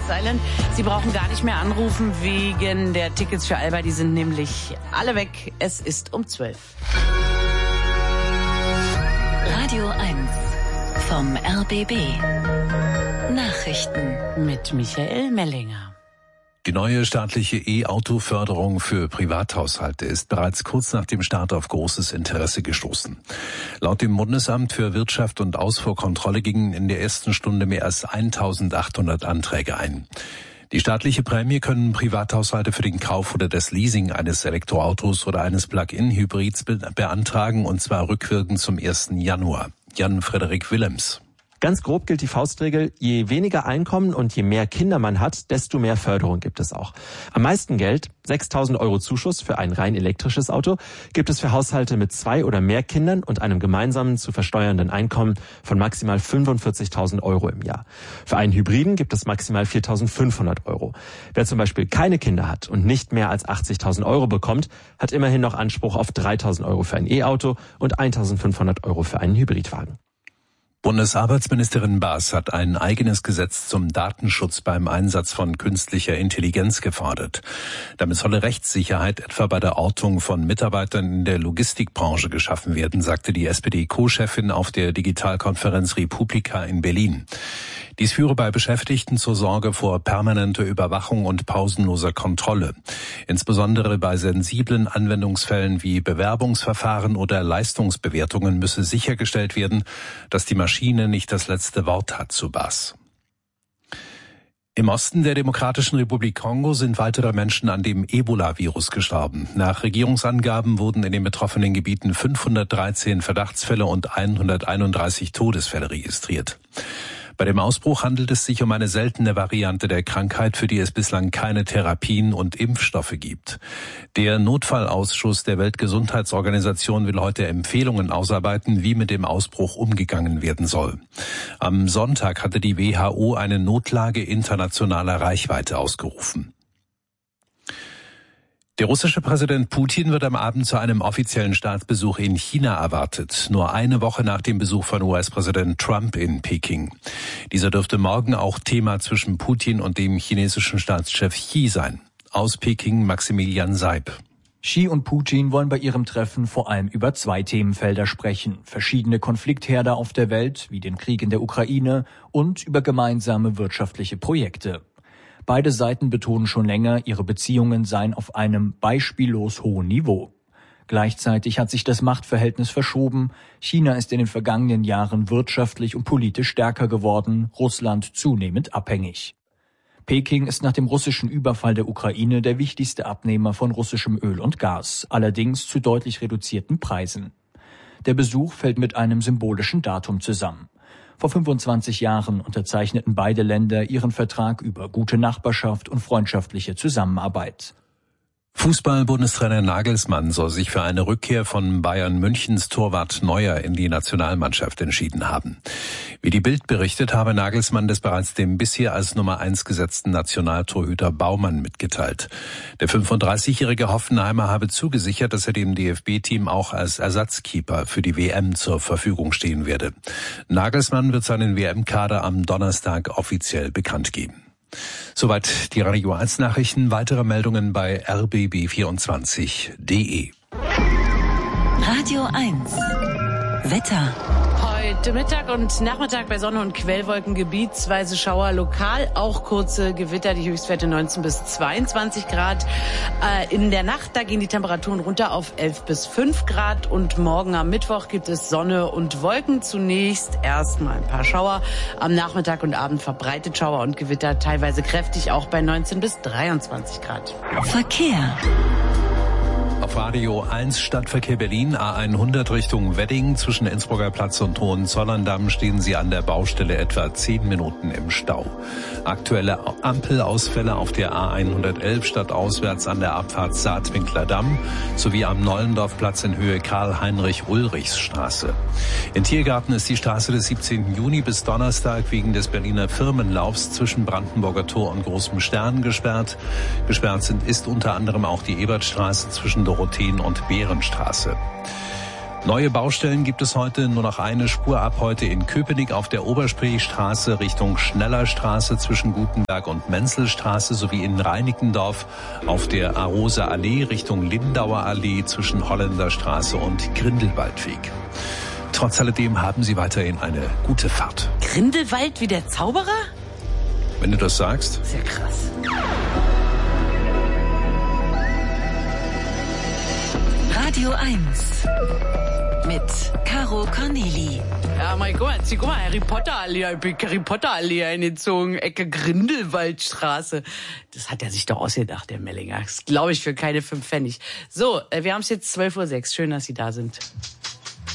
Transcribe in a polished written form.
Island. Sie brauchen gar nicht mehr anrufen wegen der Tickets für Alba. Die sind nämlich alle weg. Es ist um 12. Radio 1 vom RBB. Nachrichten mit Michael Mellinger. Die neue staatliche E-Auto-Förderung für Privathaushalte ist bereits kurz nach dem Start auf großes Interesse gestoßen. Laut dem Bundesamt für Wirtschaft und Ausfuhrkontrolle gingen in der ersten Stunde mehr als 1.800 Anträge ein. Die staatliche Prämie können Privathaushalte für den Kauf oder das Leasing eines Elektroautos oder eines Plug-in-Hybrids beantragen, und zwar rückwirkend zum 1. Januar. Jan-Frederik Willems. Ganz grob gilt die Faustregel, je weniger Einkommen und je mehr Kinder man hat, desto mehr Förderung gibt es auch. Am meisten Geld, 6.000 € Zuschuss für ein rein elektrisches Auto, gibt es für Haushalte mit 2 oder mehr Kindern und einem gemeinsamen zu versteuernden Einkommen von maximal 45.000 € im Jahr. Für einen Hybriden gibt es maximal 4.500 €. Wer zum Beispiel keine Kinder hat und nicht mehr als 80.000 € bekommt, hat immerhin noch Anspruch auf 3.000 € für ein E-Auto und 1.500 € für einen Hybridwagen. Bundesarbeitsministerin Baas hat ein eigenes Gesetz zum Datenschutz beim Einsatz von künstlicher Intelligenz gefordert. Damit solle Rechtssicherheit etwa bei der Ortung von Mitarbeitern in der Logistikbranche geschaffen werden, sagte die SPD-Co-Chefin auf der Digitalkonferenz Republika in Berlin. Dies führe bei Beschäftigten zur Sorge vor permanenter Überwachung und pausenloser Kontrolle. Insbesondere bei sensiblen Anwendungsfällen wie Bewerbungsverfahren oder Leistungsbewertungen müsse sichergestellt werden, dass die Maschine nicht das letzte Wort hat, so Baas. Im Osten der Demokratischen Republik Kongo sind weitere Menschen an dem Ebola-Virus gestorben. Nach Regierungsangaben wurden in den betroffenen Gebieten 513 Verdachtsfälle und 131 Todesfälle registriert. Bei dem Ausbruch handelt es sich um eine seltene Variante der Krankheit, für die es bislang keine Therapien und Impfstoffe gibt. Der Notfallausschuss der Weltgesundheitsorganisation will heute Empfehlungen ausarbeiten, wie mit dem Ausbruch umgegangen werden soll. Am Sonntag hatte die WHO eine Notlage internationaler Reichweite ausgerufen. Der russische Präsident Putin wird am Abend zu einem offiziellen Staatsbesuch in China erwartet, nur eine Woche nach dem Besuch von US-Präsident Trump in Peking. Dieser dürfte morgen auch Thema zwischen Putin und dem chinesischen Staatschef Xi sein. Aus Peking Maximilian Seib. Xi und Putin wollen bei ihrem Treffen vor allem über 2 Themenfelder sprechen. Verschiedene Konfliktherde auf der Welt, wie den Krieg in der Ukraine, und über gemeinsame wirtschaftliche Projekte. Beide Seiten betonen schon länger, ihre Beziehungen seien auf einem beispiellos hohen Niveau. Gleichzeitig hat sich das Machtverhältnis verschoben. China ist in den vergangenen Jahren wirtschaftlich und politisch stärker geworden, Russland zunehmend abhängig. Peking ist nach dem russischen Überfall der Ukraine der wichtigste Abnehmer von russischem Öl und Gas, allerdings zu deutlich reduzierten Preisen. Der Besuch fällt mit einem symbolischen Datum zusammen. Vor 25 Jahren unterzeichneten beide Länder ihren Vertrag über gute Nachbarschaft und freundschaftliche Zusammenarbeit. Fußball-Bundestrainer Nagelsmann soll sich für eine Rückkehr von Bayern Münchens Torwart Neuer in die Nationalmannschaft entschieden haben. Wie die Bild berichtet, habe Nagelsmann das bereits dem bisher als Nummer 1 gesetzten Nationaltorhüter Baumann mitgeteilt. Der 35-jährige Hoffenheimer habe zugesichert, dass er dem DFB-Team auch als Ersatzkeeper für die WM zur Verfügung stehen werde. Nagelsmann wird seinen WM-Kader am Donnerstag offiziell bekannt geben. Soweit die Radio 1 Nachrichten. Weitere Meldungen bei rbb24.de. Radio 1 Wetter. Heute Mittag und Nachmittag bei Sonne und Quellwolken gebietsweise Schauer, lokal auch kurze Gewitter, die Höchstwerte 19 bis 22 Grad. In der Nacht, da gehen die Temperaturen runter auf 11 bis 5 Grad und morgen am Mittwoch gibt es Sonne und Wolken. Zunächst erstmal ein paar Schauer, am Nachmittag und Abend verbreitet Schauer und Gewitter, teilweise kräftig, auch bei 19 bis 23 Grad. Verkehr. Auf Radio 1 Stadtverkehr Berlin, A100 Richtung Wedding. Zwischen Innsbrucker Platz und Hohenzollern-Damm stehen Sie an der Baustelle etwa 10 Minuten im Stau. Aktuelle Ampelausfälle auf der A111 stadtauswärts an der Abfahrt Saatwinkler Damm sowie am Nollendorfplatz in Höhe Karl-Heinrich-Ulrichs-Straße. In Tiergarten ist die Straße des 17. Juni bis Donnerstag wegen des Berliner Firmenlaufs zwischen Brandenburger Tor und Großem Stern gesperrt. Gesperrt ist unter anderem auch die Ebertstraße zwischen Dorotheen- und Behrenstraße. Neue Baustellen gibt es heute, nur noch eine Spur ab heute in Köpenick auf der Oberspreestraße Richtung Schnellerstraße zwischen Gutenberg und Menzelstraße sowie in Reinickendorf auf der Arosa Allee Richtung Lindauer Allee zwischen Holländerstraße und Grindelwaldweg. Trotz alledem haben Sie weiterhin eine gute Fahrt. Grindelwald wie der Zauberer? Wenn du das sagst. Sehr krass. Radio 1 mit Caro Corneli. Ja, mein Gott, guck mal, Harry Potter Allee eingezogen, Ecke Grindelwaldstraße. Das hat er sich doch ausgedacht, der Mellinger. Das glaube ich für keine 5 Pfennig. So, wir haben es jetzt 12:06 Uhr. Schön, dass Sie da sind.